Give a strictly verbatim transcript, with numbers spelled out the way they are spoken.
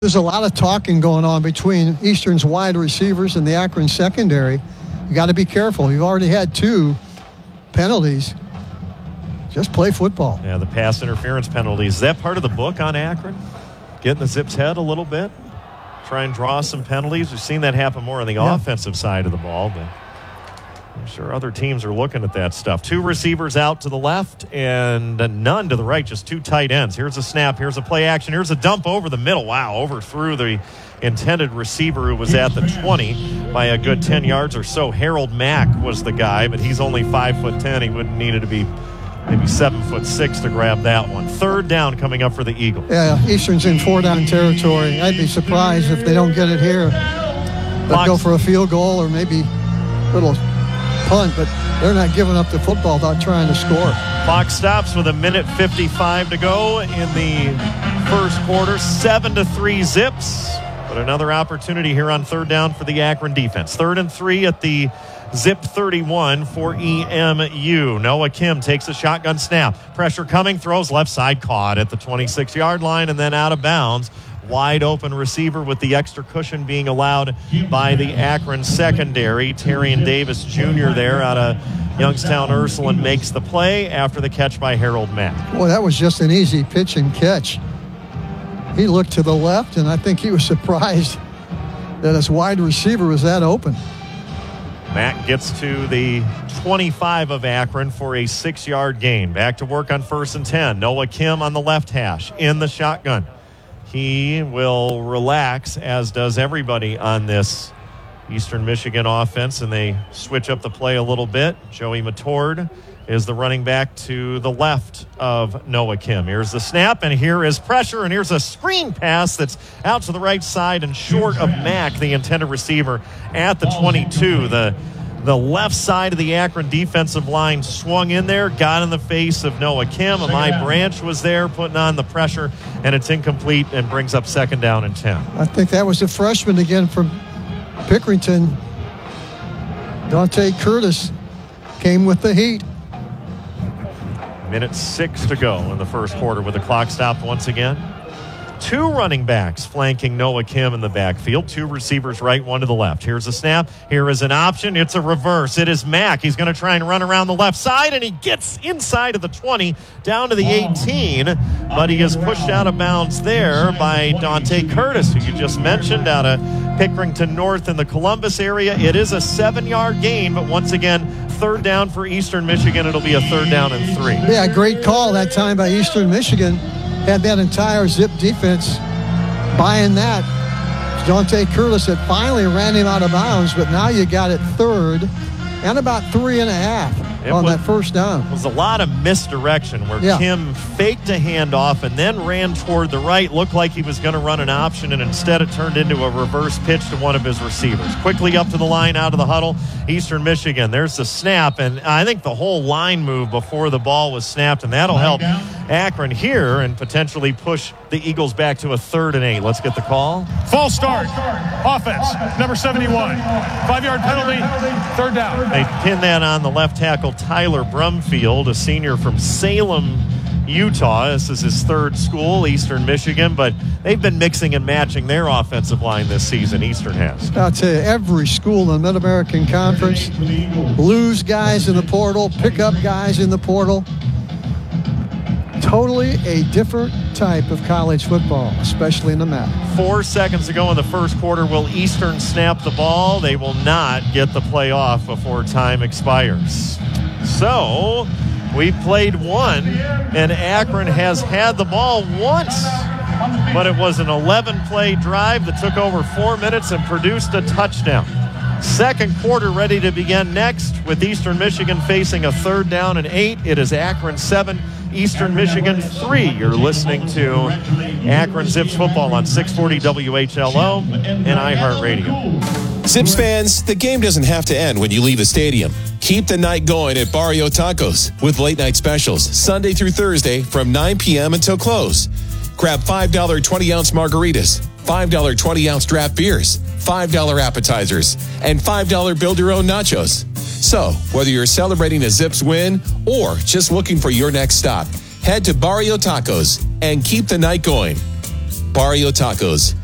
There's a lot of talking going on between Eastern's wide receivers and the Akron secondary. You got to be careful. You've already had two penalties. Just play football. Yeah, the pass interference penalties. Is that part of the book on Akron? Getting the Zips head a little bit? Try and draw some penalties? We've seen that happen more on the yeah. offensive side of the ball, but I'm sure other teams are looking at that stuff. Two receivers out to the left and none to the right, just two tight ends. Here's a snap. Here's a play action. Here's a dump over the middle. Wow, overthrew the intended receiver who was at the twenty by a good ten yards or so. Harold Mack was the guy, but he's only five foot ten. He wouldn't needed to be maybe seven foot six to grab that one. Third down coming up for the Eagles. Yeah, Eastern's in four down territory. I'd be surprised if they don't get it here. They'll go for a field goal or maybe a little punt, but they're not giving up the football without trying to score. Clock stops with a minute fifty-five to go in the first quarter. Seven to three Zips. But another opportunity here on third down for the Akron defense. Third and three at the Zip thirty-one for E M U. Noah Kim takes a shotgun snap. Pressure coming, throws left side, caught at the twenty-six-yard line and then out of bounds. Wide open receiver with the extra cushion being allowed by the Akron secondary. Terrion Davis Junior there out of Youngstown Ursuline makes the play after the catch by Harold Mack. Boy, that was just an easy pitch and catch. He looked to the left, and I think he was surprised that his wide receiver was that open. Mack gets to the twenty-five of Akron for a six-yard gain. Back to work on first and ten. Noah Kim on the left hash in the shotgun. He will relax, as does everybody on this Eastern Michigan offense, and they switch up the play a little bit. Joey Matord is the running back to the left of Noah Kim. Here's the snap, and here is pressure, and here's a screen pass that's out to the right side and short of Mack, the intended receiver, at the twenty-two. The The left side of the Akron defensive line swung in there, got in the face of Noah Kim. Amai Branch was there putting on the pressure, and it's incomplete and brings up second down and ten. I think that was a freshman again from Pickerington. Dante Curtis came with the heat. Minute six to go in the first quarter with the clock stopped once again. Two running backs flanking Noah Kim in the backfield. Two receivers right, one to the left. Here's a snap. Here is an option. It's a reverse. It is Mack. He's going to try and run around the left side, and he gets inside of the twenty, down to the eighteen, but he is pushed out of bounds there by Dante Curtis, who you just mentioned, out of Pickerington North in the Columbus area. It is a seven-yard gain, but once again, third down for Eastern Michigan. It'll be a third down and three. Yeah, great call that time by Eastern Michigan. Had that entire Zip defense buying that. Dante Curtis that finally ran him out of bounds, but now you got it third and about three and a half it on was, that first down. It was a lot of misdirection where yeah. Kim faked a handoff and then ran toward the right. Looked like he was going to run an option, and instead it turned into a reverse pitch to one of his receivers. Quickly up to the line, out of the huddle, Eastern Michigan. There's the snap, and I think the whole line move before the ball was snapped, and that'll help Akron here and potentially push the Eagles back to a third and eight. Let's get the call. False start. Offense, number seventy-one. Five-yard penalty, third down. They pin that on the left tackle, Tyler Brumfield, a senior from Salem, Utah. This is his third school, Eastern Michigan, but they've been mixing and matching their offensive line this season, Eastern has. I'll tell you, every school in the Mid-American Conference lose guys in the portal, pick up guys in the portal. Totally a different type of college football, especially in the M A C. Four seconds to go in the first quarter. Will Eastern snap the ball? They will not get the play off before time expires. So we played one, and Akron has had the ball once, but it was an eleven-play drive that took over four minutes and produced a touchdown. Second quarter ready to begin next with Eastern Michigan facing a third down and eight. It is Akron seven, Eastern Michigan three. You're listening to Akron Zips football on six forty W H L O and iHeartRadio. Zips fans, the game doesn't have to end when you leave the stadium. Keep the night going at Barrio Tacos with late night specials Sunday through Thursday from nine p.m. until close. Grab five dollar twenty-ounce margaritas, five dollar twenty-ounce draft beers, five dollar appetizers, and five dollar build-your-own nachos. So, whether you're celebrating a Zips win or just looking for your next stop, head to Barrio Tacos and keep the night going. Barrio Tacos,